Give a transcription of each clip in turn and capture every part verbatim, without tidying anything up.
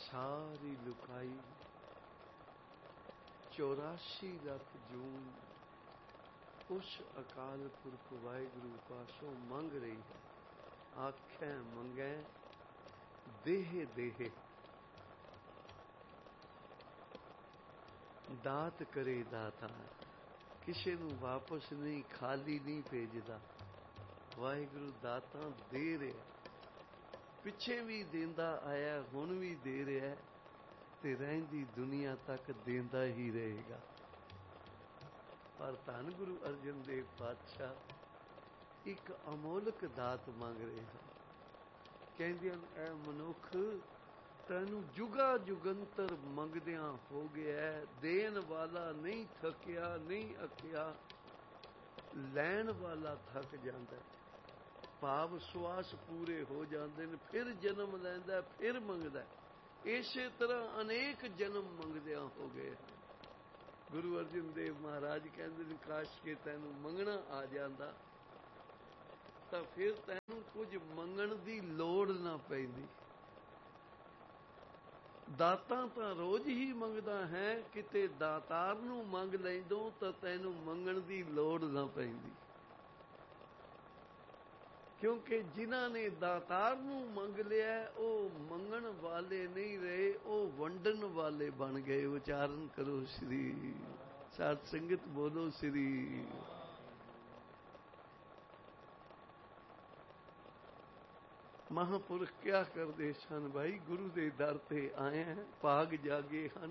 ਸਾਰੀ ਲੁਕਾਈ ਚੌਰਾਸੀ ਲੱਖ ਜੂਨ ਉਸ ਅਕਾਲ ਪੁਰਖ ਵਾਹਿਗੁਰੂ ਪਾਸੋਂ ਮੰਗ ਰਹੀ ਹੈ। ਆਖੈ ਮੰਗੈ ਦੇਹ ਦੇਹ, ਦਾਤ ਕਰੇ ਦਾਤਾਰ। ਕਿਸੇ ਨੂੰ ਵਾਪਸ ਨਹੀਂ, ਖਾਲੀ ਨਹੀਂ ਭੇਜਦਾ। ਵਾਹਿਗੁਰੂ ਦਾਤਾਂ ਦੇ ਰਿਹਾ, ਪਿੱਛੇ ਵੀ ਦਿੰਦਾ ਆਇਆ, ਹੁਣ ਵੀ ਦੇ ਰਿਹਾ ਤੇ ਰਹਿੰਦੀ ਦੁਨੀਆ ਤੱਕ ਦਿੰਦਾ ਹੀ ਰਹੇਗਾ। ਪਰ ਧੰਨ ਗੁਰੂ ਅਰਜਨ ਦੇਵ ਪਾਤਸ਼ਾਹ ਇੱਕ ਅਮੋਲਕ ਦਾਤ ਮੰਗ ਰਹੇ ਹਨ। ਕਹਿੰਦੇ ਹਨ, ਐ ਮਨੁੱਖ ਤੈਨੂੰ ਜੁਗਾ ਜੁਗੰਤਰ ਮੰਗਦਿਆਂ ਹੋ ਗਿਆ, ਦੇਣ ਵਾਲਾ ਨਹੀਂ ਥੱਕਿਆ ਨਹੀਂ ਅੱਕਿਆ, ਲੈਣ ਵਾਲਾ ਥੱਕ ਜਾਂਦਾ। ਭਾਵ ਸਵਾਸ ਪੂਰੇ ਹੋ ਜਾਂਦੇ ਨੇ, ਫਿਰ ਜਨਮ ਲੈਂਦਾ, ਫਿਰ ਮੰਗਦਾ। ਇਸੇ ਤਰ੍ਹਾਂ ਅਨੇਕ ਜਨਮ ਮੰਗਦਿਆਂ ਹੋ ਗਏ। ਗੁਰੂ ਅਰਜਨ ਦੇਵ ਮਹਾਰਾਜ ਕਹਿੰਦੇ ਨੇ, ਕਾਸ਼ ਕੇ ਤੈਨੂੰ ਮੰਗਣਾ ਆ ਜਾਂਦਾ ਤਾਂ ਫਿਰ ਤੈਨੂੰ ਕੁਝ ਮੰਗਣ ਦੀ ਲੋੜ ਨਾ ਪੈਂਦੀ। ਦਾਤਾਂ ਤਾਂ ਰੋਜ਼ ਹੀ ਮੰਗਦਾ ਹੈ, ਕਿਤੇ ਦਾਤਾਰ ਨੂੰ ਮੰਗ ਲੈਂਦੋ ਤਾਂ ਤੈਨੂੰ ਮੰਗਣ ਦੀ ਲੋੜ ਨਾ ਪੈਂਦੀ। ਕਿਉਂਕਿ ਜਿਨ੍ਹਾਂ ਨੇ ਦਾਤਾਰ ਨੂੰ ਮੰਗ ਲਿਆ ਉਹ ਮੰਗਣ ਵਾਲੇ ਨਹੀਂ ਰਹੇ, ਉਹ ਵੰਡਣ ਵਾਲੇ ਬਣ ਗਏ। ਉਚਾਰਨ ਕਰੋ ਸ੍ਰੀ, ਸਾਧ ਸੰਗਤ ਬੋਲੋ ਸ੍ਰੀ। ਮਹਾਂਪੁਰਖ ਕਿਆ ਕਰਦੇ ਸਨ ਭਾਈ, ਗੁਰੂ ਦੇ ਦਰ ਤੇ ਆਏ ਹਨ, ਭਾਗ ਜਾਗੇ ਹਨ।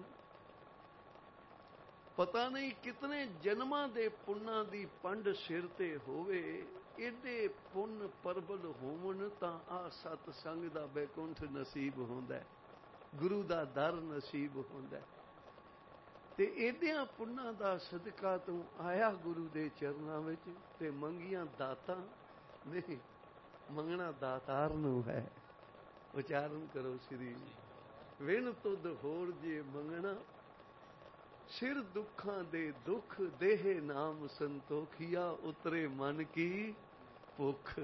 ਪਤਾ ਨਹੀਂ ਕਿਤਨੇ ਜਨਮਾਂ ਦੇ ਪੁੰਨਾਂ ਦੀ ਪੰਡ ਸਿਰ ਤੇ ਹੋਵੇ। ਇਹਦੇ ਪੁੰਨ ਪਰਬਲ ਹੋਵਣ ਤਾਂ ਆ ਸਤ ਸੰਗ ਦਾ ਬੈਕੁੰਠ ਨਸੀਬ ਹੁੰਦਾ, ਗੁਰੂ ਦਾ ਦਰ ਨਸੀਬ ਹੁੰਦਾ। ਤੇ ਇਹਦਿਆਂ ਪੁੰਨਾਂ ਦਾ ਸਦਕਾ ਤੂੰ ਆਇਆ ਗੁਰੂ ਦੇ ਚਰਨਾਂ ਵਿੱਚ ਤੇ ਮੰਗੀਆਂ ਦਾਤਾਂ ਨਹੀਂ, ਮੰਗਣਾ ਦਾਤਾਰ ਨੂੰ ਹੈ। ਉਚਾਰਨ ਕਰੋ ਸ੍ਰੀ। ਵਿਣ ਤੁਧ ਹੋਰ ਜੇ ਮੰਗਣਾ, ਸਿਰ ਦੁੱਖਾਂ ਦੇ ਦੁੱਖ, ਦੇਹ ਨਾਮ ਸੰਤੋਖੀਆ, ਉਤਰੇ ਮਨ ਕੀ ਭੁੱਖ।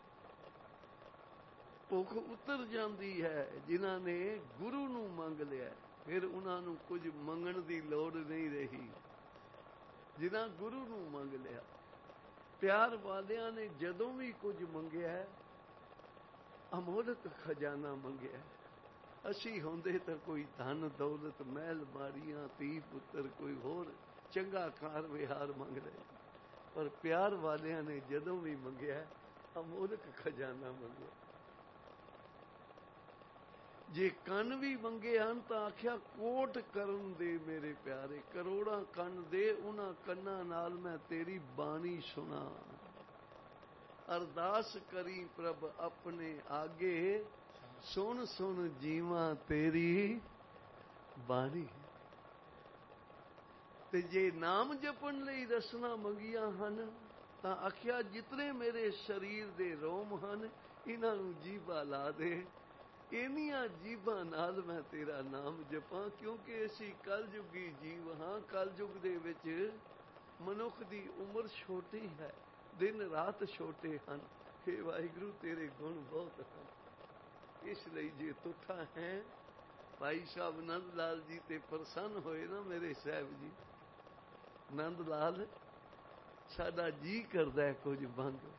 ਭੁੱਖ ਉਤਰ ਜਾਂਦੀ ਹੈ ਜਿਨ੍ਹਾਂ ਨੇ ਗੁਰੂ ਨੂੰ ਮੰਗ ਲਿਆ, ਫਿਰ ਉਹਨਾਂ ਨੂੰ ਕੁਝ ਮੰਗਣ ਦੀ ਲੋੜ ਨਹੀਂ ਰਹੀ। ਜਿਨ੍ਹਾਂ ਗੁਰੂ ਨੂੰ ਮੰਗ ਲਿਆ, ਪਿਆਰ ਵਾਲਿਆਂ ਨੇ ਜਦੋਂ ਵੀ ਕੁਝ ਮੰਗਿਆ ਅਮੋਲਕ ਖਜ਼ਾਨਾ ਮੰਗਿਆ। ਅਸੀਂ ਹੁੰਦੇ ਤਾਂ ਕੋਈ ਧਨ ਦੌਲਤ, ਮਹਿਲ ਮਾਰੀਆਂ, ਧੀ ਪੁੱਤਰ, ਕੋਈ ਹੋਰ ਚੰਗਾ ਕਾਰ ਵਿਹਾਰ ਮੰਗ ਰਹੇ, ਪਰ ਪਿਆਰ ਵਾਲਿਆਂ ਨੇ ਜਦੋਂ ਵੀ ਮੰਗਿਆ ਅਮੋਲਕ ਖਜ਼ਾਨਾ ਮੰਗਿਆ। ਜੇ ਕੰਨ ਵੀ ਮੰਗੇ ਹਨ ਤਾਂ ਆਖਿਆ ਕੋਟ ਕਰਨ ਦੇ ਮੇਰੇ ਪਿਆਰੇ, ਕਰੋੜਾਂ ਕੰਨ ਦੇ, ਉਹਨਾਂ ਕੰਨਾਂ ਨਾਲ ਮੈਂ ਤੇਰੀ ਬਾਣੀ ਸੁਣਾ। ਅਰਦਾਸ ਕਰੀ ਪ੍ਰਭ ਆਪਣੇ ਆਗੇ, ਸੁਣ ਸੁਣ ਜੀਵਾਂ ਤੇਰੀ ਬਾਣੀ। ਤੇ ਜੇ ਨਾਮ ਜਪਣ ਲਈ ਰਸਨਾ ਮੰਗੀਆਂ ਹਨ ਤਾਂ ਆਖਿਆ ਜਿਤਨੇ ਮੇਰੇ ਸਰੀਰ ਦੇ ਰੋਮ ਹਨ ਇਹਨਾਂ ਨੂੰ ਜੀਭਾ ਲਾ ਦੇ, ਇੰਨੀਆਂ ਜੀਭਾਂ ਨਾਲ ਮੈਂ ਤੇਰਾ ਨਾਮ ਜਪਾਂ। ਕਿਉਂਕਿ ਅਸੀਂ ਕਲਯੁਗੀ ਜੀਵ ਹਾਂ। ਕਲਯੁਗ ਦੇ ਵਿੱਚ ਮਨੁੱਖ ਦੀ ਉਮਰ ਛੋਟੀ ਹੈ, ਦਿਨ ਰਾਤ ਛੋਟੇ ਹਨ। ਹੇ ਵਾਹਿਗੁਰੂ ਤੇਰੇ ਗੁਣ ਬਹੁਤ ਹਨ। ਇਸ ਲਈ ਜੇ ਤੁਠਾ ਹੈ, ਭਾਈ ਸਾਹਿਬ ਨੰਦ ਲਾਲ ਜੀ ਤੇ ਪ੍ਰਸੰਨ ਹੋਏ ਨਾ ਮੇਰੇ ਸਾਹਿਬ ਜੀ, ਨੰਦ ਲਾਲ ਸਾਡਾ ਜੀ ਕਰਦਾ ਕੁਝ ਮੰਗ।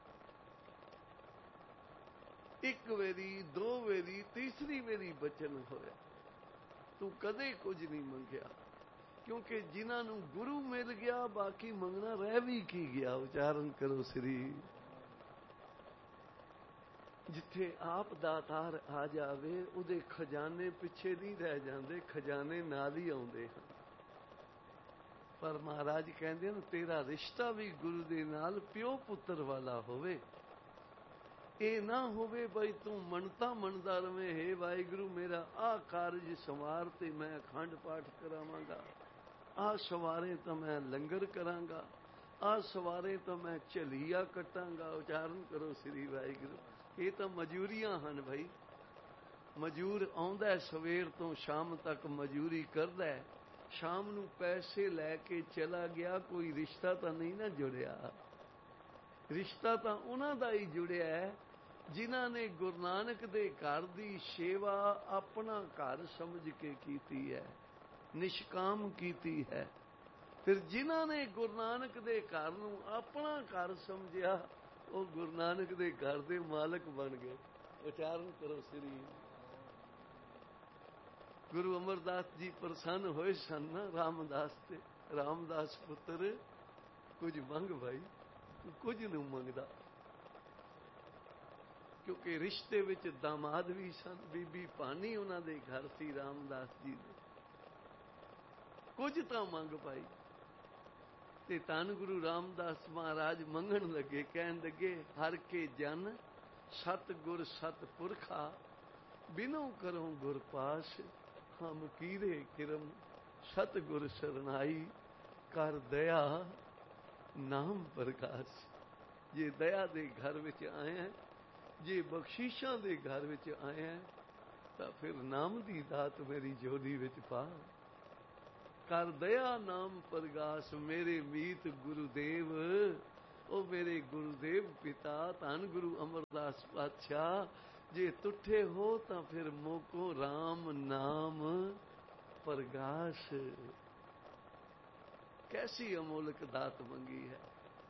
ਇੱਕ ਵੇਰੀ, ਦੋ ਵੇਰੀ, ਤੀਸਰੀ ਵੇਰੀ ਬਚਨ ਹੋਇਆ, ਤੂੰ ਕਦੇ ਕੁਝ ਨਹੀਂ ਮੰਗਿਆ। ਕਿਉਂਕਿ ਜਿਨ੍ਹਾਂ ਨੂੰ ਗੁਰੂ ਮਿਲ ਗਿਆ ਬਾਕੀ ਮੰਗਣਾ ਰਹਿ ਵੀ ਕੀ ਗਿਆ। ਉਚਾਰਨ ਕਰੋ ਸ੍ਰੀ। ਜਿੱਥੇ ਆਪ ਦਾਤਾਰ ਆ ਜਾਵੇ ਉਹਦੇ ਖਜ਼ਾਨੇ ਪਿੱਛੇ ਨਹੀਂ ਰਹਿ ਜਾਂਦੇ, ਖਜ਼ਾਨੇ ਨਾਲ ਹੀ ਆਉਂਦੇ ਹਨ। ਪਰ ਮਹਾਰਾਜ ਕਹਿੰਦੇ ਹਨ ਤੇਰਾ ਰਿਸ਼ਤਾ ਵੀ ਗੁਰੂ ਦੇ ਨਾਲ ਪਿਓ ਪੁੱਤਰ ਵਾਲਾ ਹੋਵੇ। ਇਹ ਨਾ ਹੋਵੇ ਬਈ ਤੂੰ ਮੰਨਤਾ ਮੰਨਦਾ ਰਵੇਂ, ਹੇ ਵਾਹਿਗੁਰੂ ਮੇਰਾ ਆਹ ਕਾਰਜ ਸੰਵਾਰ ਤੇ ਮੈਂ ਅਖੰਡ ਪਾਠ ਕਰਾਵਾਂਗਾ, ਆਹ ਸਵਾਰੇ ਤਾਂ ਮੈਂ ਲੰਗਰ ਕਰਾਂਗਾ, ਆਹ ਸਵਾਰੇ ਤਾਂ ਮੈਂ ਝਲੀਆ ਕੱਟਾਂਗਾ। ਉਚਾਰਨ ਕਰੋ ਸ੍ਰੀ ਵਾਹਿਗੁਰੂ। ਇਹ ਤਾਂ ਮਜ਼ਦੂਰੀਆਂ ਹਨ ਭਾਈ। ਮਜ਼ਦੂਰ ਆਉਂਦਾ ਸਵੇਰ ਤੋਂ ਸ਼ਾਮ ਤੱਕ ਮਜ਼ਦੂਰੀ ਕਰਦਾ, ਸ਼ਾਮ ਨੂੰ ਪੈਸੇ ਲੈ ਕੇ ਚਲਾ ਗਿਆ, ਕੋਈ ਰਿਸ਼ਤਾ ਤਾਂ ਨਹੀਂ ਨਾ ਜੁੜਿਆ। ਰਿਸ਼ਤਾ ਤਾਂ ਉਹਨਾਂ ਦਾ ਹੀ ਜੁੜਿਆ ਜਿਨ੍ਹਾਂ ਨੇ ਗੁਰੂ ਨਾਨਕ ਦੇ ਘਰ ਦੀ ਸੇਵਾ ਆਪਣਾ ਘਰ ਸਮਝ ਕੇ ਕੀਤੀ ਹੈ, ਨਿਸ਼ਕਾਮ ਕੀਤੀ ਹੈ। ਫਿਰ ਜਿਨ੍ਹਾਂ ਨੇ ਗੁਰੂ ਨਾਨਕ ਦੇ ਘਰ ਨੂੰ ਆਪਣਾ ਘਰ ਸਮਝਿਆ, ਉਹ ਗੁਰੂ ਨਾਨਕ ਦੇ ਘਰ ਦੇ ਮਾਲਕ ਬਣ ਗਏ। ਉਚਾਰਨ ਕਰੋ ਸ੍ਰੀ। ਗੁਰੂ ਅਮਰਦਾਸ ਜੀ ਪ੍ਰਸੰਨ ਹੋਏ ਸਨ ਨਾ ਰਾਮਦਾਸ ਤੇ। ਰਾਮਦਾਸ ਪੁੱਤਰ ਕੁਝ ਮੰਗ ਭਾਈ, ਤੂੰ ਕੁਝ ਨੂੰ ਮੰਗਦਾ। ਕਿਉਂਕਿ ਰਿਸ਼ਤੇ ਵਿੱਚ ਦਾਮਾਦ ਵੀ ਸਨ, ਬੀਬੀ ਭਾਨੀ ਉਹਨਾਂ ਦੇ ਘਰ ਸੀ ਰਾਮਦਾਸ ਜੀ ਦੇ। ਕੁਝ ਤਾਂ ਮੰਗ ਭਾਈ। ਤੇ ਧੰਨ ਗੁਰੂ ਰਾਮਦਾਸ ਮਹਾਰਾਜ ਮੰਗਣ ਲੱਗੇ, ਕਹਿਣ ਲੱਗੇ, ਹਰ ਕੇ ਜਨ ਸਤ ਗੁਰ ਸਤ ਪੁਰਖਾ, ਬਿਨੋ ਕਰੋ ਗੁਰ ਪਾਸ, ਹਮ ਕੀਰੇ ਕਿਰਮ ਸਤ ਗੁਰ ਸਰਨਾਈ, ਕਰ ਦਇਆ ਨਾਮ ਪ੍ਰਕਾਸ਼। ਜੇ ਦਇਆ ਦੇ ਘਰ ਵਿੱਚ ਆਇਆ, ਜੇ ਬਖਸ਼ੀਸ਼ਾਂ ਦੇ ਘਰ ਵਿੱਚ ਆਇਆ, ਤਾਂ ਫਿਰ ਨਾਮ ਦੀ ਦਾਤ ਮੇਰੀ ਝੋਲੀ ਵਿੱਚ ਪਾ। ਕਰ ਦਇਆ ਨਾਮ ਪ੍ਰਗਾਸ, ਮੇਰੇ ਮੀਤ ਗੁਰੂਦੇਵ, ਉਹ ਮੇਰੇ ਗੁਰੂਦੇਵ ਪਿਤਾ ਧੰਨ ਗੁਰੂ ਅਮਰਦਾਸ ਪਾਤਸ਼ਾਹ, ਜੇ ਤੁਠੇ ਹੋ ਤਾਂ ਫਿਰ ਮੋਕੋ ਰਾਮ ਨਾਮ ਪ੍ਰਗਾਸ। ਕੈਸੀ ਅਮੋਲਕ ਦਾਤ ਮੰਗੀ ਹੈ,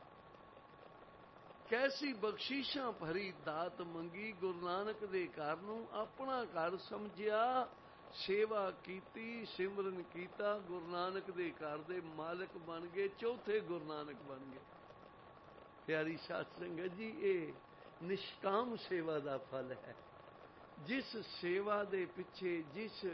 ਕੈਸੀ ਬਖਸ਼ੀਸ਼ਾਂ ਭਰੀ ਦਾਤ ਮੰਗੀ। ਗੁਰੂ ਨਾਨਕ ਦੇ ਘਰ ਨੂੰ ਆਪਣਾ ਘਰ ਸਮਝਿਆ, ਸੇਵਾ ਕੀਤੀ, ਸਿਮਰਨ ਕੀਤਾ, ਗੁਰੂ ਨਾਨਕ ਦੇ ਘਰ ਦੇ ਮਾਲਕ ਬਣ ਗਏ, ਚੌਥੇ ਗੁਰੂ ਨਾਨਕ ਬਣ ਗਏ। ਪਿਆਰੀ ਸਾਧ ਸੰਗਤ ਜੀ, ਇਹ ਨਿਸ਼ਕਾਮ ਸੇਵਾ ਦਾ ਫਲ ਹੈ। ਜਿਸ ਸੇਵਾ ਦੇ ਪਿੱਛੇ, ਜਿਸ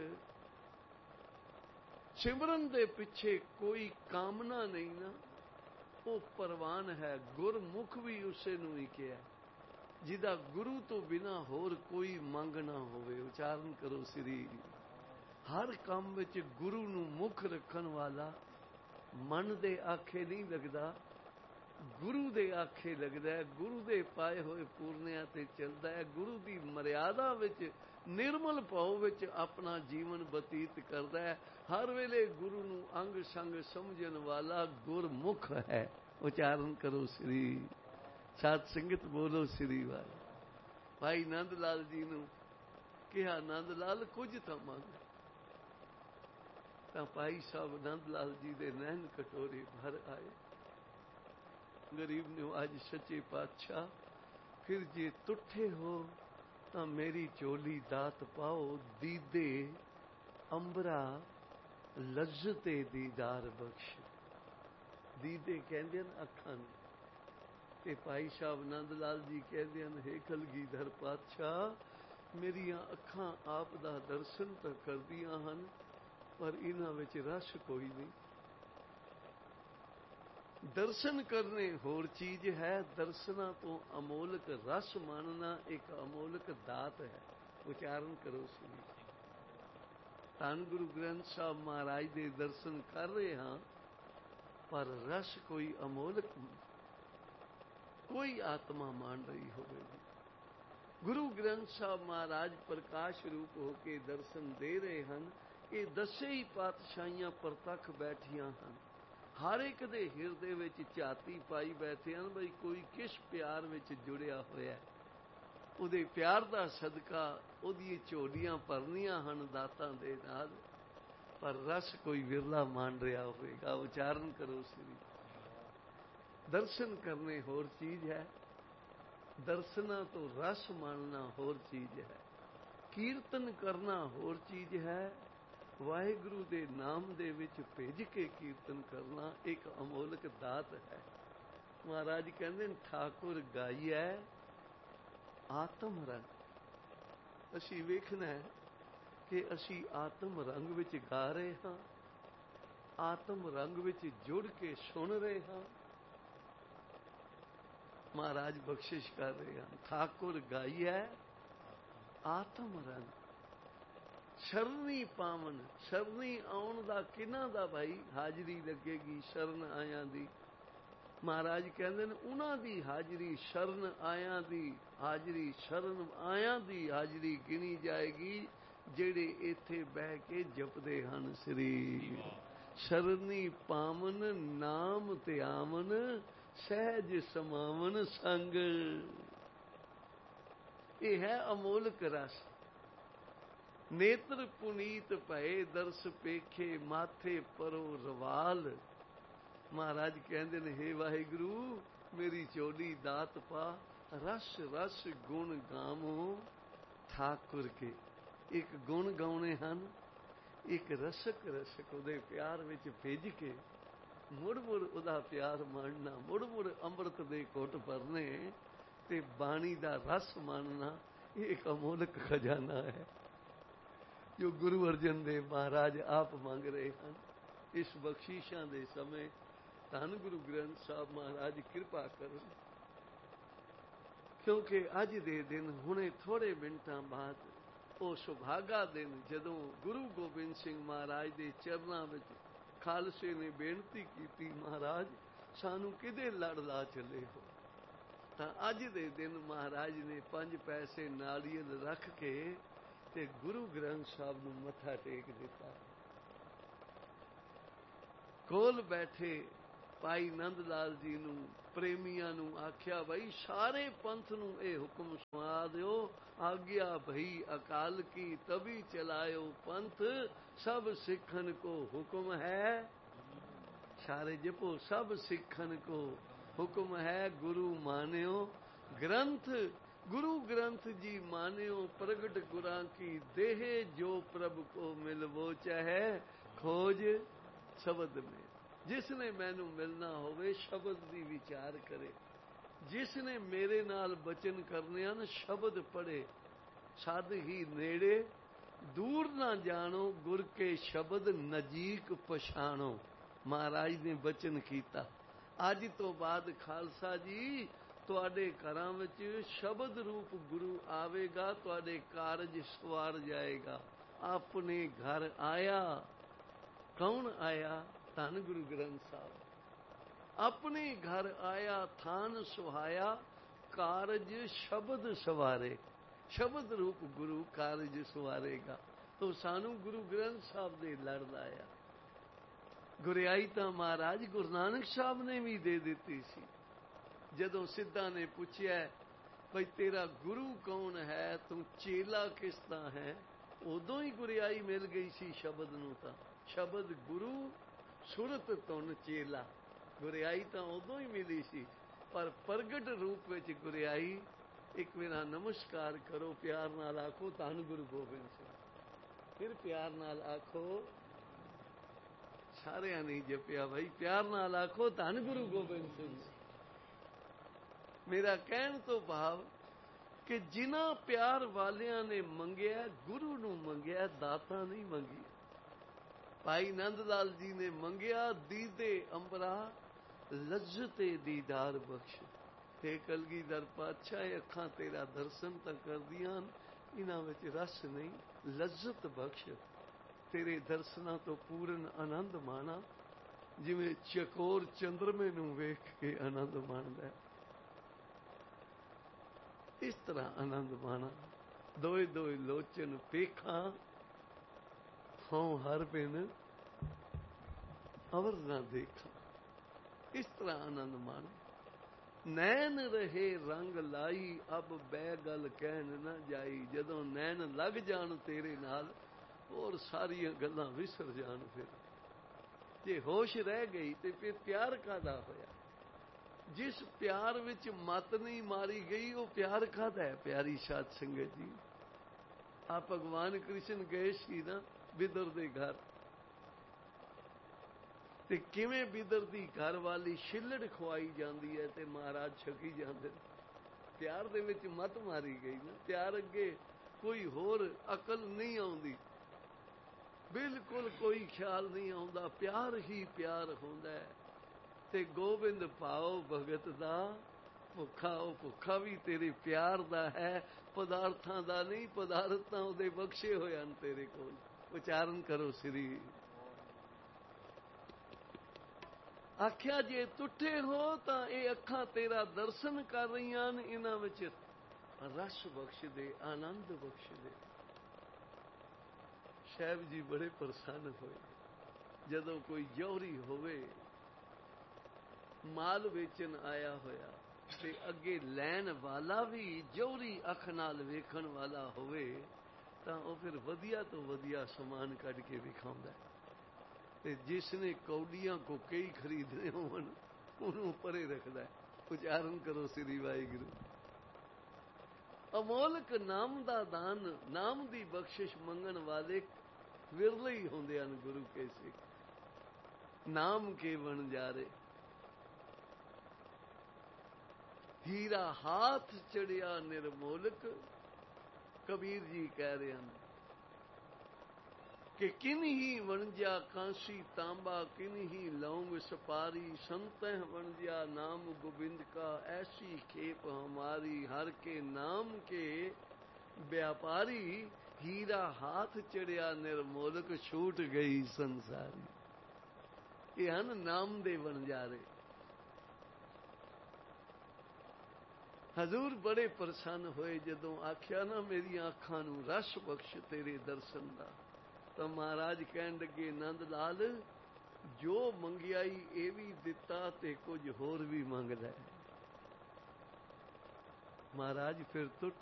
ਸਿਮਰਨ ਦੇ ਪਿੱਛੇ ਕੋਈ ਕਾਮਨਾ ਨਹੀਂ ਨਾ, ਉਹ ਪ੍ਰਵਾਨ ਹੈ। ਗੁਰਮੁਖ ਵੀ ਉਸੇ ਨੂੰ ਹੀ ਕਿਹਾ ਜਿਹਦਾ ਗੁਰੂ ਤੋਂ ਬਿਨਾ ਹੋਰ ਕੋਈ ਮੰਗ ਨਾ ਹੋਵੇ। ਉਚਾਰਨ ਕਰੋ ਸ੍ਰੀ। ਹਰ ਕੰਮ ਵਿੱਚ ਗੁਰੂ ਨੂੰ ਮੁੱਖ ਰੱਖਣ ਵਾਲਾ ਮਨ ਦੇ ਆਖੇ ਨਹੀਂ ਲੱਗਦਾ, ਗੁਰੂ ਦੇ ਆਖੇ ਲੱਗਦਾ ਹੈ। ਗੁਰੂ ਦੇ ਪਾਏ ਹੋਏ ਪੂਰਨਿਆਂ ਤੇ ਚੱਲਦਾ ਹੈ। ਗੁਰੂ ਦੀ ਮਰਿਆਦਾ ਵਿੱਚ, ਨਿਰਮਲ ਭਾਵ ਵਿੱਚ ਆਪਣਾ ਜੀਵਨ ਬਤੀਤ ਕਰਦਾ ਹੈ। ਹਰ ਵੇਲੇ ਗੁਰੂ ਨੂੰ ਅੰਗ ਸੰਗ ਸਮਝਣ ਵਾਲਾ ਗੁਰਮੁਖ ਹੈ। ਉਚਾਰਨ ਕਰੋ ਸ੍ਰੀ। ਸਾਧ ਸੰਗਤ ਬੋਲੋ ਸ੍ਰੀ ਵਾਹਿਗੁਰੂ। ਭਾਈ ਨੰਦ ਲਾਲ ਜੀ ਨੂੰ ਕਿਹਾ, ਨੰਦ ਲਾਲ ਕੁਝ ਤਾਂ ਮੰਗ। ਤਾਂ ਭਾਈ ਸਾਹਿਬ ਨੰਦ ਲਾਲ ਜੀ ਦੇ ਨੈਣ ਕਟੋਰੇ ਭਰ ਆਏ। ਗਰੀਬ ਨਿਵਾਜ ਸੱਚੇ ਪਾਤਸ਼ਾਹ, ਫਿਰ ਜੇ ਤੁਠੇ ਹੋ ਤਾਂ ਮੇਰੀ ਝੋਲੀ ਦਾਤ ਪਾਓ, ਦੀਦੇ ਅੰਬਰਾ ਲੱਜ਼ਤੇ ਦੀਦਾਰ ਬਖਸ਼। ਦੀਦੇ ਕਹਿੰਦੇ ਹਨ ਅੱਖਾਂ ਨੂੰ, ਤੇ ਭਾਈ ਸਾਹਿਬ ਨੰਦ ਲਾਲ ਜੀ ਕਹਿੰਦੇ ਹਨ, ਹੇ ਕਲਗੀਧਰ ਪਾਤਸ਼ਾਹ, ਮੇਰੀਆਂ ਅੱਖਾਂ ਆਪ ਦਾ ਦਰਸ਼ਨ ਤਾਂ ਕਰਦੀਆਂ ਹਨ, ਪਰ ਇਹਨਾਂ ਵਿੱਚ ਰਸ ਕੋਈ ਨਹੀਂ। ਦਰਸ਼ਨ ਕਰਨੇ ਹੋਰ ਚੀਜ਼ ਹੈ, ਦਰਸ਼ਨਾਂ ਤੋਂ ਅਮੋਲਕ ਰਸ ਮਾਣਨਾ ਇੱਕ ਅਮੋਲਕ ਦਾਤ ਹੈ। ਉਚਾਰਨ ਕਰੋ ਸ੍ਰੀ। ਧੰਨ ਗੁਰੂ ਗ੍ਰੰਥ ਸਾਹਿਬ ਮਹਾਰਾਜ ਦੇ ਦਰਸ਼ਨ ਕਰ ਰਹੇ ਹਾਂ, ਪਰ ਰਸ ਕੋਈ ਅਮੋਲਕ, ਕੋਈ ਆਤਮਾ ਮਾਣ ਰਹੀ ਹੋਵੇਗੀ। ਗੁਰੂ ਗ੍ਰੰਥ ਸਾਹਿਬ ਮਹਾਰਾਜ ਪ੍ਰਕਾਸ਼ ਰੂਪ ਹੋ ਕੇ ਦਰਸ਼ਨ ਦੇ ਰਹੇ ਹਨ। ਇਹ ਦਸੇ ਹੀ ਪਾਤਸ਼ਾਹੀਆਂ ਪ੍ਰਤੱਖ ਬੈਠੀਆਂ ਹਨ। ਹਰ ਇੱਕ ਦੇ ਹਿਰਦੇ ਵਿੱਚ ਝਾਤੀ ਪਾਈ ਬੈਠੇ ਹਨ, ਬਈ ਕੋਈ ਕਿਸ ਪਿਆਰ ਵਿੱਚ ਜੁੜਿਆ ਹੋਇਆ। ਉਹਦੇ ਪਿਆਰ ਦਾ ਸਦਕਾ ਉਹਦੀਆਂ ਝੋਲੀਆਂ ਭਰਨੀਆਂ ਹਨ ਦਾਤਾਂ ਦੇ ਨਾਲ, ਪਰ ਰਸ ਕੋਈ ਵਿਰਲਾ ਮਾਣ ਰਿਹਾ ਹੋਵੇਗਾ। ਉਚਾਰਨ ਕਰੋ ਸ੍ਰੀ। ਦਰਸ਼ਨ ਕਰਨੇ ਹੋਰ ਚੀਜ਼ ਹੈ, ਦਰਸ਼ਨਾਂ ਤੋਂ ਰਸ ਮਾਣਨਾ ਹੋਰ ਚੀਜ਼ ਹੈ। ਕੀਰਤਨ ਕਰਨਾ ਹੋਰ ਚੀਜ਼ ਹੈ। ਵਾਹਿਗੁਰੂ ਦੇ ਨਾਮ ਦੇ ਵਿੱਚ ਭਿੱਜ ਕੇ ਕੀਰਤਨ ਕਰਨਾ ਇੱਕ ਅਮੋਲਕ ਦਾਤ ਹੈ। ਮਹਾਰਾਜ ਕਹਿੰਦੇ ਨੇ, ਠਾਕੁਰ ਗਾਈਐ ਆਤਮ ਰੰਗ। ਅਸੀਂ ਵੇਖਣਾ ਹੈ ਕਿ ਅਸੀਂ ਆਤਮ ਰੰਗ ਵਿੱਚ ਗਾ ਰਹੇ ਹਾਂ, ਆਤਮ ਰੰਗ ਵਿੱਚ ਜੁੜ ਕੇ ਸੁਣ ਰਹੇ ਹਾਂ। ਮਹਾਰਾਜ ਬਖਸ਼ਿਸ਼ ਕਰ ਰਹੇ ਹਨ। ਠਾਕੁਰ ਗਾਈਐ ਆਤਮ ਰੰਗ, ਸ਼ਰਨੀ ਪਾਵਨ। ਸ਼ਰਨੀ ਆਉਣ ਦਾ ਕਿਹਨਾਂ ਦਾ ਭਾਈ ਹਾਜ਼ਰੀ ਲੱਗੇਗੀ? ਸ਼ਰਨ ਆਇਆਂ ਦੀ। ਮਹਾਰਾਜ ਕਹਿੰਦੇ ਨੇ, ਉਹਨਾਂ ਦੀ ਹਾਜ਼ਰੀ, ਸ਼ਰਨ ਆਇਆਂ ਦੀ ਹਾਜ਼ਰੀ, ਸ਼ਰਨ ਆਇਆਂ ਦੀ ਹਾਜ਼ਰੀ ਗਿਣੀ ਜਾਏਗੀ ਜਿਹੜੇ ਇੱਥੇ ਬਹਿ ਕੇ ਜਪਦੇ ਹਨ ਸ੍ਰੀ। ਸ਼ਰਨੀ ਪਾਵਨ ਨਾਮ ਧਿਆਵਨ, ਸਹਿਜ ਸਮਾਵਨ ਸੰਗ। ਇਹ ਹੈ ਅਮੋਲਕ ਰਸ। ਨੇਤਰ ਪੁਨੀਤ ਭਏ ਦਰਸ ਪੇਖੇ ਮਾਥੇ ਪਰੋ ਰਵਾਲ। ਮਹਾਰਾਜ ਕਹਿੰਦੇ ਨੇ, ਹੇ ਵਾਹਿਗੁਰੂ ਮੇਰੀ ਚੋਲੀ ਦਾਤ ਪਾ, ਰਸ ਰਸ ਗੁਣ ਗਾਵੋ ਠਾਕੁਰ ਕੇ। ਇੱਕ ਗੁਣ ਗਾਉਣੇ ਹਨ, ਇੱਕ ਰਸਕ ਰਸਕ ਉਹਦੇ ਪਿਆਰ ਵਿੱਚ ਭਿੱਜ ਕੇ ਮੁੜ ਮੁੜ ਉਹਦਾ ਪਿਆਰ ਮਾਣਨਾ, ਮੁੜ ਮੁੜ ਅੰਮ੍ਰਿਤ ਦੇ ਘੁੱਟ ਭਰਨੇ ਤੇ ਬਾਣੀ ਦਾ ਰਸ ਮਾਣਨਾ। ਇਹ ਇੱਕ ਅਮੋਲਕ ਖਜ਼ਾਨਾ ਹੈ ਜੋ ਗੁਰੂ ਅਰਜਨ ਦੇਵ ਮਹਾਰਾਜ ਆਪ ਮੰਗ ਰਹੇ ਹਨ। ਇਸ ਬਖਸ਼ਿਸ਼ਾਂ ਦੇ ਸਮੇਂ ਧੰਨ ਗੁਰੂ ਗ੍ਰੰਥ ਸਾਹਿਬ ਮਹਾਰਾਜ ਕਿਰਪਾ ਕਰਨ, ਕਿਉਂਕਿ ਅੱਜ ਦੇ ਦਿਨ ਹੁਣੇ ਥੋੜੇ ਮਿੰਟਾਂ ਬਾਅਦ ਉਹ ਸੁਭਾਗਾ ਦਿਨ ਜਦੋਂ ਗੁਰੂ ਗੋਬਿੰਦ ਸਿੰਘ ਮਹਾਰਾਜ ਦੇ ਚਰਨਾਂ ਵਿੱਚ ਖਾਲਸੇ ਨੇ ਬੇਨਤੀ ਕੀਤੀ, ਮਹਾਰਾਜ ਸਾਨੂੰ ਕਿਹਦੇ ਲੜ ਲਾ ਚੱਲੇ ਹੋ। ਤਾਂ ਅੱਜ ਦੇ ਦਿਨ ਮਹਾਰਾਜ ਨੇ ਪੰਜ ਪੈਸੇ ਨਾਲੀਅਲ ਰੱਖ ਕੇ ਤੇ ਗੁਰੂ ਗ੍ਰੰਥ ਸਾਹਿਬ ਨੂੰ ਮੱਥਾ ਟੇਕ ਦਿੱਤਾ। ਕੋਲ ਬੈਠੇ ਭਾਈ ਨੰਦ ਲਾਲ ਜੀ ਨੂੰ, ਪ੍ਰੇਮੀਆਂ ਨੂੰ ਆਖਿਆ, ਬਈ ਸਾਰੇ ਪੰਥ ਨੂੰ ਇਹ ਹੁਕਮ ਸੁਣਾ ਦਿਓ, ਆਗਿਆ ਭਈ ਅਕਾਲ ਕੀ ਤਭੀ ਚਲਾਇਓ ਪੰਥ, ਸਭ ਸਿੱਖਨ ਕੋ ਹੁਕਮ ਹੈ। ਸਾਰੇ ਜਪੋ, ਸਭ ਸਿੱਖਨ ਕੋ ਹੁਕਮ ਹੈ, ਗੁਰੂ ਮਾਨਿਓ ਗ੍ਰੰਥ। ਗੁਰੂ ਗ੍ਰੰਥ ਜੀ ਮਾਨਿਓ ਪ੍ਰਗਟ ਗੁਰਾਂ ਕੀ ਦੇਹ, ਜੋ ਪ੍ਰਭ ਕੋ ਮਿਲਵੋ ਚਾਹੇ ਖੋਜ ਸ਼ਬਦ ਮੇ। ਜਿਸ ਨੇ ਮੈਨੂੰ ਮਿਲਣਾ ਹੋਵੇ ਸ਼ਬਦ ਦੀ ਵਿਚਾਰ ਕਰੇ, ਜਿਸ ਨੇ ਮੇਰੇ ਨਾਲ ਬਚਨ ਕਰਨੇ ਹਨ ਸ਼ਬਦ ਪੜ੍ਹੇ। ਸਦ ਹੀ ਨੇੜੇ ਦੂਰ ਨਾ ਜਾਣੋ, ਗੁਰ ਕੇ ਸ਼ਬਦ ਨਜ਼ੀਕ ਪਛਾਣੋ। ਮਹਾਰਾਜ ਨੇ ਬਚਨ ਕੀਤਾ, ਅੱਜ ਤੋਂ ਬਾਅਦ ਖਾਲਸਾ ਜੀ ਤੁਹਾਡੇ ਘਰਾਂ ਵਿੱਚ ਸ਼ਬਦ ਰੂਪ ਗੁਰੂ ਆਵੇਗਾ, ਤੁਹਾਡੇ ਕਾਰਜ ਸਵਾਰ ਜਾਏਗਾ। ਆਪਣੇ ਘਰ ਆਇਆ, ਕੌਣ ਆਇਆ? ਧੰਨ ਗੁਰੂ ਗ੍ਰੰਥ ਸਾਹਿਬ। ਆਪਣੇ ਘਰ ਆਇਆ, ਥਾਨ ਸੁਹਾਇਆ, ਕਾਰਜ ਸ਼ਬਦ ਸਵਾਰੇ। ਸ਼ਬਦ ਰੂਪ ਗੁਰੂ ਕਾਰਜ ਸਵਾਰੇਗਾ। ਤੋ ਸਾਨੂੰ ਗੁਰੂ ਗ੍ਰੰਥ ਸਾਹਿਬ ਦੇ ਲੜ ਲਾਇਆ। ਗੁਰਿਆਈ ਤਾਂ ਮਹਾਰਾਜ ਗੁਰੂ ਨਾਨਕ ਸਾਹਿਬ ਨੇ ਵੀ ਦੇ ਦਿੱਤੀ ਸੀ। ਜਦੋਂ ਸਿੱਧਾਂ ਨੇ ਪੁੱਛਿਆ, ਬਈ ਤੇਰਾ ਗੁਰੂ ਕੌਣ ਹੈ, ਤੂੰ ਚੇਲਾ ਕਿਸ ਦਾ ਹੈ, ਉਦੋਂ ਹੀ ਗੁਰਿਆਈ ਮਿਲ ਗਈ ਸੀ ਸ਼ਬਦ ਨੂੰ। ਤਾਂ ਸ਼ਬਦ ਗੁਰੂ, ਸੁਰਤ ਧੁਨ ਚੇਲਾ। ਗੁਰਿਆਈ ਤਾਂ ਉਦੋਂ ਹੀ ਮਿਲੀ ਸੀ, ਪਰ ਪ੍ਰਗਟ ਰੂਪ ਵਿੱਚ ਗੁਰਿਆਈ। ਇੱਕ ਮੇਰਾ ਨਮਸਕਾਰ ਕਰੋ, ਪਿਆਰ ਨਾਲ ਆਖੋ ਧੰਨ ਗੁਰੂ ਗੋਬਿੰਦ ਸਿੰਘ। ਫਿਰ ਪਿਆਰ ਨਾਲ ਆਖੋ, ਸਾਰਿਆਂ ਨੇ ਜਪਿਆ ਭਾਈ, ਪਿਆਰ ਨਾਲ ਆਖੋ ਧੰਨ ਗੁਰੂ ਗੋਬਿੰਦ ਸਿੰਘ। ਮੇਰਾ ਕਹਿਣ ਤੋਂ ਭਾਵ ਕਿ ਜਿਨ੍ਹਾਂ ਪਿਆਰ ਵਾਲਿਆਂ ਨੇ ਮੰਗਿਆ, ਗੁਰੂ ਨੂੰ ਮੰਗਿਆ, ਦਾਤਾਂ ਨਹੀਂ ਮੰਗੀ। ਭਾਈ ਨੰਦ ਲਾਲ ਜੀ ਨੇ ਮੰਗਿਆ, ਦੀਦੇ ਅੰਬਰਾ ਲੱਜ਼ਤੇ ਦੀਦਾਰ ਬਖਸ਼। ਹੇ ਕਲਗੀਧਰ ਪਾਤਸ਼ਾਹ, ਅੱਖਾਂ ਤੇਰਾ ਦਰਸ਼ਨ ਤਾਂ ਕਰਦੀਆਂ, ਇਹਨਾਂ ਵਿੱਚ ਰਸ ਨਹੀਂ, ਲੱਜ਼ਤ ਬਖਸ਼। ਤੇਰੇ ਦਰਸ਼ਨਾਂ ਤੋਂ ਪੂਰਨ ਆਨੰਦ ਮਾਣਾ, ਜਿਵੇਂ ਚਕੋਰ ਚੰਦਰਮੇ ਨੂੰ ਵੇਖ ਕੇ ਆਨੰਦ ਮਾਣਦਾ, ਇਸ ਤਰ੍ਹਾਂ ਆਨੰਦ ਮਾਣਾ। ਦੋਏ ਦੋਏ ਲੋਚਨ ਪੇਖਾਂ, ਹਉ ਹਰ ਬਿਨ ਅਵਰ ਨਾ ਦੇਖਾਂ। ਇਸ ਤਰ੍ਹਾਂ ਆਨੰਦ ਮਾਣ। ਨੈਣ ਰਹੇ ਰੰਗ ਲਾਈ, ਅਬ ਬੈ ਗਲ ਕਹਿਣ ਨਾ ਜਾਈ। ਜਦੋਂ ਨੈਣ ਲੱਗ ਜਾਣ ਤੇਰੇ ਨਾਲ, ਹੋਰ ਸਾਰੀਆਂ ਗੱਲਾਂ ਵਿਸਰ ਜਾਣ। ਫਿਰ ਜੇ ਹੋਸ਼ ਰਹਿ ਗਈ ਤੇ ਫਿਰ ਪਿਆਰ ਕਾਹਦਾ ਹੋਇਆ? ਜਿਸ ਪਿਆਰ ਵਿੱਚ ਮੱਤ ਨਹੀਂ ਮਾਰੀ ਗਈ, ਉਹ ਪਿਆਰ ਕਾਹਦਾ ਹੈ? ਪਿਆਰੀ ਸਾਧ ਸੰਗਤ ਜੀ, ਆ ਭਗਵਾਨ ਕ੍ਰਿਸ਼ਨ ਗਏ ਸੀ ਨਾ ਬਿਦਰ ਦੇ ਘਰ, ਤੇ ਕਿਵੇਂ ਬਿਦਰ ਦੀ ਘਰ ਵਾਲੀ ਛਿੱਲੜ ਖਵਾਈ ਜਾਂਦੀ ਹੈ ਤੇ ਮਹਾਰਾਜ ਛਕੀ ਜਾਂਦੇ। ਪਿਆਰ ਦੇ ਵਿੱਚ ਮੱਤ ਮਾਰੀ ਗਈ ਨਾ। ਪਿਆਰ ਅੱਗੇ ਕੋਈ ਹੋਰ ਅਕਲ ਨਹੀਂ ਆਉਂਦੀ, ਬਿਲਕੁਲ ਕੋਈ ਖਿਆਲ ਨਹੀਂ ਆਉਂਦਾ। ਪਿਆਰ ਹੀ ਪਿਆਰ ਹੁੰਦਾ ਹੈ। ਤੇ ਗੋਬਿੰਦ ਭਾਉ ਭਗਤ ਦਾ ਭੁੱਖਾ, ਉਹ ਭੁੱਖਾ ਵੀ ਤੇਰੇ ਪਿਆਰ ਦਾ ਹੈ, ਪਦਾਰਥਾਂ ਦਾ ਨਹੀਂ। ਪਦਾਰਥ ਤਾਂ ਉਹਦੇ ਬਖਸ਼ੇ ਹੋਏ ਹਨ ਤੇਰੇ ਕੋਲ। ਉਚਾਰਨ ਕਰੋ ਸ੍ਰੀ। ਆਖਿਆ ਜੇ ਟੁੱਟੇ ਹੋ ਤਾਂ ਇਹ ਅੱਖਾਂ ਤੇਰਾ ਦਰਸ਼ਨ ਕਰ ਰਹੀਆਂ ਹਨ, ਇਹਨਾਂ ਵਿੱਚ ਰਸ ਬਖਸ਼ ਦੇ, ਆਨੰਦ ਬਖਸ਼ ਦੇ। ਸਾਹਿਬ ਜੀ ਬੜੇ ਪ੍ਰਸੰਨ ਹੋਏ ਜਦੋਂ ਕੋਈ ਜੌਹਰੀ ਹੋਵੇ, ਮਾਲ ਵੇਚਣ ਆਇਆ ਹੋਇਆ, ਤੇ ਅੱਗੇ ਲੈਣ ਵਾਲਾ ਵੀ ਜੋਹਰੀ ਅੱਖ ਨਾਲ ਵੇਖਣ ਵਾਲਾ ਹੋਵੇ ਤਾਂ ਉਹ ਫਿਰ ਵਧੀਆ ਤੋਂ ਵਧੀਆ ਸਮਾਨ ਕੱਢ ਕੇ ਵਿਖਾਉਂਦਾ। ਤੇ ਜਿਸ ਨੇ ਕੌਡੀਆਂ ਕੋਕੇ ਹੀ ਖਰੀਦਣੇ ਹੋਣ ਉਹਨੂੰ ਪਰੇ ਰੱਖਦਾ। ਉਚਾਰਨ ਕਰੋ ਸ੍ਰੀ ਵਾਹਿਗੁਰੂ। ਅਮੋਲਕ ਨਾਮ ਦਾ ਦਾਨ, ਨਾਮ ਦੀ ਬਖਸ਼ਿਸ਼ ਮੰਗਣ ਵਾਲੇ ਵਿਰਲੇ ਹੀ ਹੁੰਦੇ ਹਨ ਗੁਰੂ ਕੇ ਸਿੱਖ। ਨਾਮ ਕੇ ਵਣਜਾਰੇ ਹੀਰਾ ਹਾਥ ਚੜਿਆ ਨਿਰਮੋਲਕ। ਕਬੀਰ ਜੀ ਕਹਿ ਰਹੇ ਹਨ ਕਿ ਕਿਨ ਹੀ ਵਣਜਿਆ ਕਾਂਸੀ ਤਾਂਬਾ, ਕਿਨ ਹੀ ਲੌਂਗ ਸਪਾਰੀ। ਸੰਤਹਿ ਵਣਜਿਆ ਨਾਮ ਗੋਬਿੰਦ ਕਾ, ਐਸੀ ਖੇਪ ਹਮਾਰੀ। ਹਰ ਕੇ ਨਾਮ ਕੇ व्यापारी, हीरा हाथ चढ़िया निर्मोलक, छूट गई संसारी। ये हन नाम दे वणजारे। हजूर बड़े प्रसन्न होए जदों आख्या ना मेरिया अखां नूं रस बख्श तेरे दर्शन दा। तो महाराज कहन लगे नंद लाल जो मंगियाई ये भी दिता ते कुछ होर भी मंग लै। महाराज फिर तो